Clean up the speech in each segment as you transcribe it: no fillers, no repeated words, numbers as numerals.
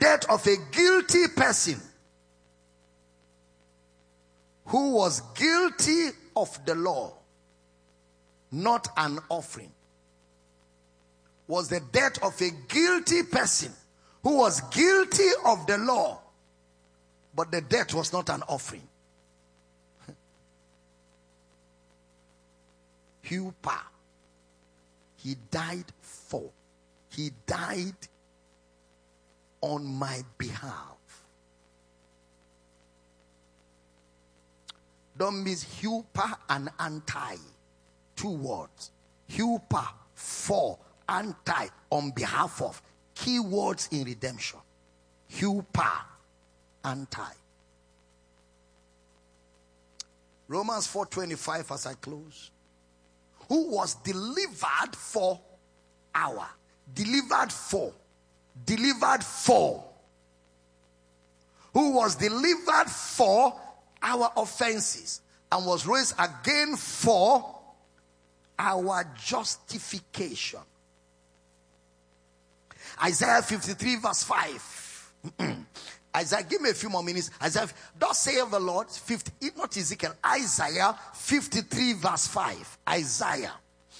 death of a guilty person who was guilty of the law, not an offering. Was the death of a guilty person who was guilty of the law, but the death was not an offering. Hupa. He died for. He died on my behalf. Don't miss hupa and anti. 2 words. Hupa, for, anti, on behalf of. Key words in redemption. Hupa, anti. Romans 4:25 as I close. Who was delivered for our. Delivered for. Delivered for. Who was delivered for our offenses and was raised again for our justification. Isaiah 53 verse 5. Isaiah, give me a few more minutes. Isaiah, thus saith the Lord, not Ezekiel, Isaiah 53 verse 5. Isaiah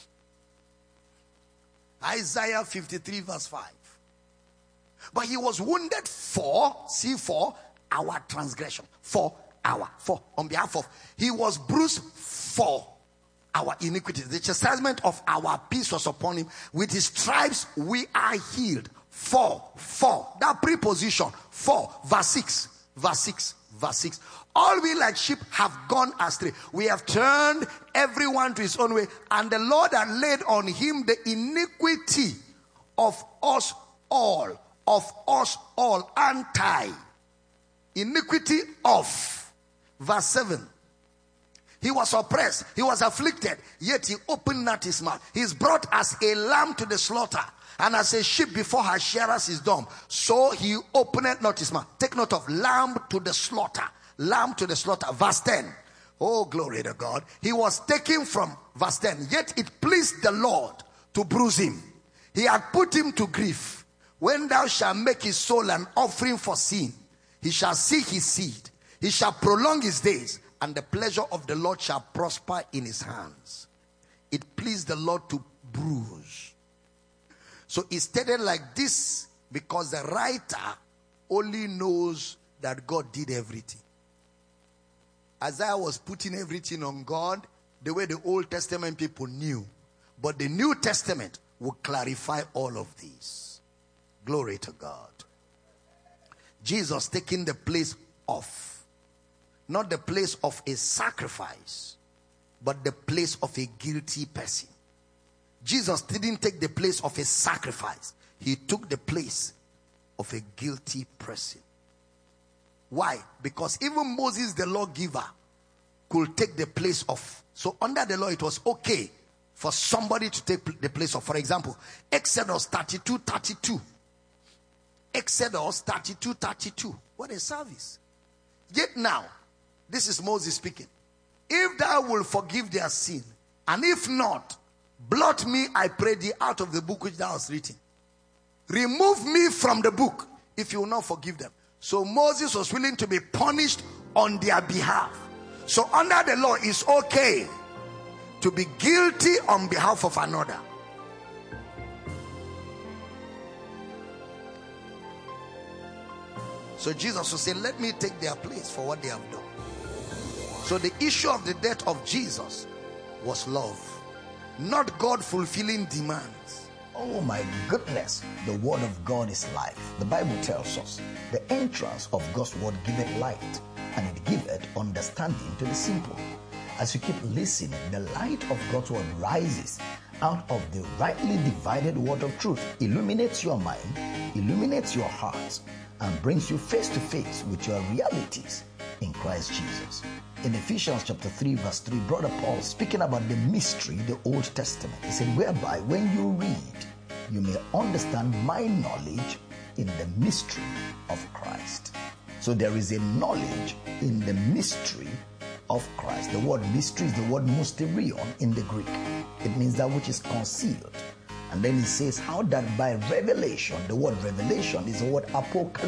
53 verse 5. But he was wounded for our transgression. On behalf of. He was bruised for our iniquities. The chastisement of our peace was upon him. With his stripes we are healed. For. That preposition. For. Verse 6. All we like sheep have gone astray. We have turned everyone to his own way. And the Lord had laid on him the iniquity of us all. Anti. Iniquity of. Verse 7. He was oppressed. He was afflicted. Yet he opened not his mouth. He is brought as a lamb to the slaughter. And as a sheep before her shearers is dumb. So he opened not his mouth. Take note of lamb to the slaughter. Lamb to the slaughter. Verse 10. Oh, glory to God. He was taken from, verse 10. Yet it pleased the Lord to bruise him. He had put him to grief. When thou shalt make his soul an offering for sin, he shall see his seed. He shall prolong his days, and the pleasure of the Lord shall prosper in his hands. It pleased the Lord to bruise. So it's stated like this because the writer only knows that God did everything. Isaiah was putting everything on God the way the Old Testament people knew. But the New Testament will clarify all of these. Glory to God. Jesus taking the place of. Not the place of a sacrifice, but the place of a guilty person. Jesus didn't take the place of a sacrifice. He took the place of a guilty person. Why? Because even Moses, the lawgiver, could take the place of. So under the law, it was okay for somebody to take the place of. For example, Exodus 32:32. Exodus 32:32. What a service. Yet now, this is Moses speaking. If thou wilt forgive their sin, and if not, blot me, I pray thee, out of the book which thou hast written. Remove me from the book, if you will not forgive them. So Moses was willing to be punished on their behalf. So under the law, it's okay to be guilty on behalf of another. So Jesus will say, let me take their place for what they have done. So the issue of the death of Jesus was love, not God fulfilling demands. Oh my goodness, the word of God is life. The Bible tells us the entrance of God's word giveth light, and it giveth understanding to the simple. As you keep listening, the light of God's word rises out of the rightly divided word of truth, illuminates your mind, illuminates your heart, and brings you face to face with your realities in Christ Jesus. In Ephesians chapter 3 verse 3, Brother Paul speaking about the mystery, the Old Testament, he said, whereby when you read, you may understand my knowledge in the mystery of Christ. So there is a knowledge in the mystery of Christ. The word mystery is the word mysterion in the Greek. It means that which is concealed. And then he says how that by revelation, the word revelation is the word apocalypse.